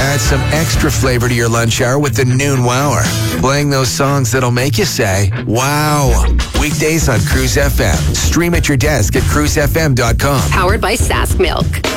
Add some extra flavor to your lunch hour with the Noon Wower. Playing those songs that'll make you say, wow. Weekdays on Cruise FM. Stream at your desk at cruisefm.com. Powered by Sask Milk.